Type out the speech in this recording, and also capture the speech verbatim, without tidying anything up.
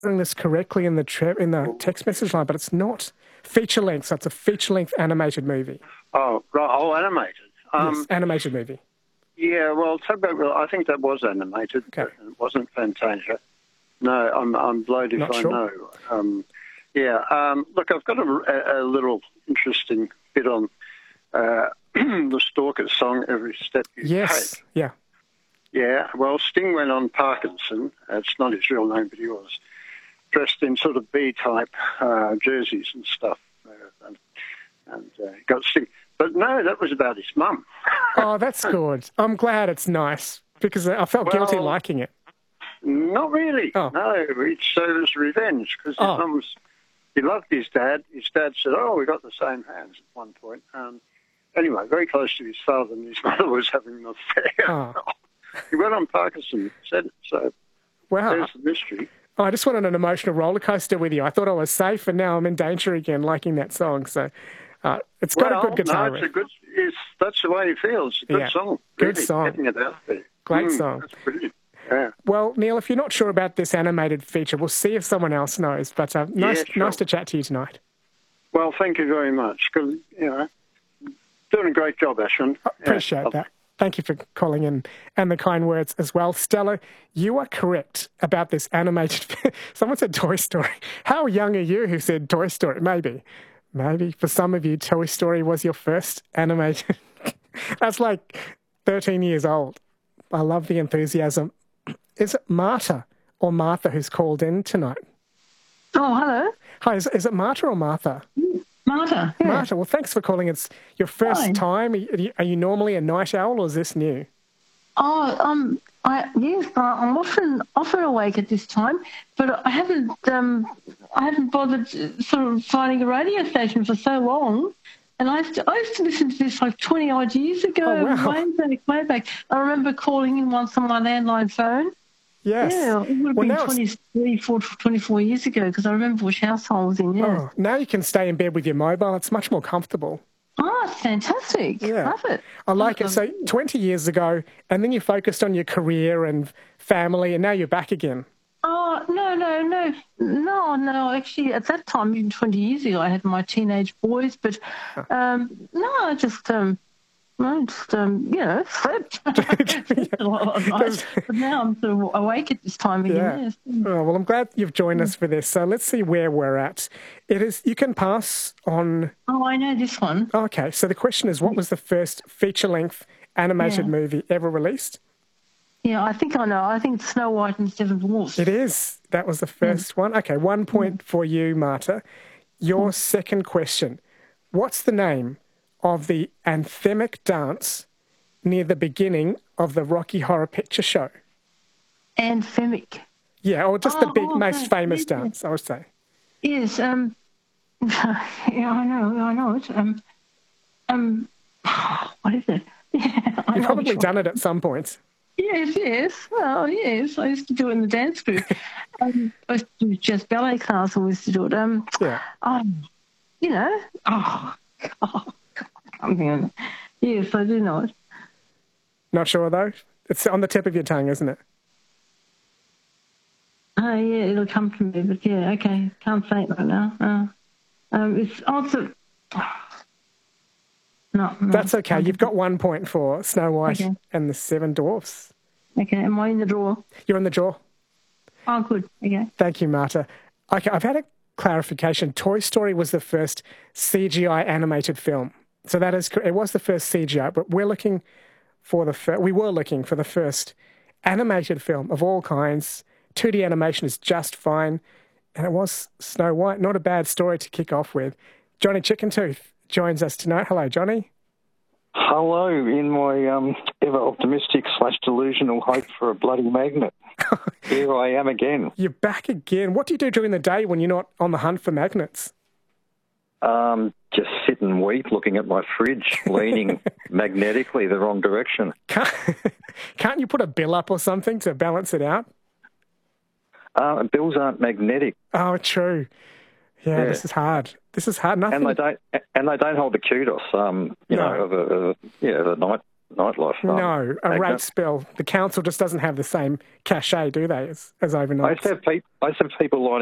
this correctly in the tra- in the text message line, but it's not feature length, so it's a feature length animated movie. Oh, right. Oh, animated. Um, yes, animated movie. Yeah, well, Tugboat, I think that was animated. Okay. But it wasn't Fantasia. No, I'm I'm blowed if Not I sure. know. Um, yeah. Um, look, I've got a, a little interesting bit on uh, the Stalkers song, Every Step You Yes. Take. Yeah. Yeah. Well, Sting went on Parkinson. It's not his real name, but he was dressed in sort of B-type uh, jerseys and stuff, uh, and, and uh, he got Sting. But no, that was about his mum. Oh, that's good. I'm glad it's nice because I felt Well, guilty liking it. Not really. Oh. No, it serves revenge because his Oh. mum was. He loved his dad. His dad said, "Oh, we got the same hands" at one point. Um, anyway, very close to his father, and his mother was having an affair. Oh. He went on Parkinson, said it. So Wow. there's the mystery. Oh, I just went on an emotional roller coaster with you. I thought I was safe, and now I'm in danger again, liking that song. So uh, it's got well, a good guitar no, it's riff. a good. It's, that's the way he feels. It's a good Yeah. song. Good Really, song. Getting it out there. Great Mm, song. That's brilliant. Yeah. Well, Neil, if you're not sure about this animated feature, we'll see if someone else knows. But uh, nice, Yeah, sure. nice to chat to you tonight. Well, thank you very much. Because you know, doing a great job, Ashwin. I appreciate Yeah. that. Thank you for calling in and the kind words as well. Stella, you are correct about this animated... Someone said Toy Story. How young are you who said Toy Story? Maybe. Maybe for some of you, Toy Story was your first animated... That's like thirteen years old. I love the enthusiasm. Is it Marta or Martha who's called in tonight? Oh, hello. Hi, is, is it Marta or Martha? Marta. Yeah. Marta, well, thanks for calling. It's your first Hi. time. Are you, are you normally a night owl or is this new? Oh, um, I, yes, I- I'm often often awake at this time, but I haven't um, I haven't bothered sort of finding a radio station for so long. And I used to, I used to listen to this like twenty odd years ago, Oh, wow. way back, way back. I remember calling in once on my landline phone. Yes. Yeah, it would have Well, been now it's- twenty-three, four, twenty-four years ago because I remember which house I was in. Yeah. Oh, now you can stay in bed with your mobile. It's much more comfortable. Oh, it's fantastic. Yeah. Love it. I like it. So twenty years ago, and then you focused on your career and family, and now you're back again. Oh, no, no, no, no, no. Actually, at that time, even twenty years ago, I had my teenage boys, but um, no, I just, um, I just, um, you know, slept a lot of nights. But now I'm sort of awake at this time again. Yeah. Yes. Oh, well, I'm glad you've joined us for this. So let's see where we're at. It is. You can pass on. Oh, I know this one. Okay. So the question is, what was the first feature-length animated Yeah. movie ever released? Yeah, I think I know. I think it's Snow White and the Seven Dwarfs. It is. That was the first one. Okay, one point for you, Marta. Your second question. What's the name of the anthemic dance near the beginning of the Rocky Horror Picture Show? Anthemic. Yeah, or just the Oh, big, oh, most okay. famous Yeah. dance, I would say. Yes. Um. Yeah, I know. I know it. Um. Um. What is it? Yeah, I You've know probably which one. done it at some point. Yes, yes. Well, yes. I used to do it in the dance group. um, I used to do just ballet class. I used to do it. Um, Yeah. um, you know. Oh, oh God, I'm thinking. Yes, I do know it. Not sure, though? It's on the tip of your tongue, isn't it? Oh, yeah, it'll come to me. But yeah, okay. Can't say it right now. Uh, um, it's also. No, no. That's okay. You've got one point for Snow White Okay. and the Seven Dwarfs. Okay, am I in the draw? You're in the draw. Oh, good. Okay. Thank you, Marta. Okay, I've had a clarification. Toy Story was the first C G I animated film. So that is, it was the first C G I, but we're looking for the first, we were looking for the first animated film of all kinds. two D animation is just fine. And it was Snow White. Not a bad story to kick off with. Johnny Chickentooth joins us tonight. Hello, Johnny. Hello, in my um, ever optimistic slash delusional hope for a bloody magnet. Here I am again. You're back again. What do you do during the day when you're not on the hunt for magnets? Um, just sit and weep looking at my fridge, leaning magnetically the wrong direction. Can't, can't you put a bill up or something to balance it out? Uh, bills aren't magnetic. Oh, true. Yeah, Yeah. this is hard. This is hard. Nothing. And they don't, and they don't hold the kudos. Um, you No. know, of a, of a yeah, of a night nightlife. Um, No, a magnet. rate spill. The council just doesn't have the same cachet, do they, as, as I overnight? used to have, peop I used to have people lining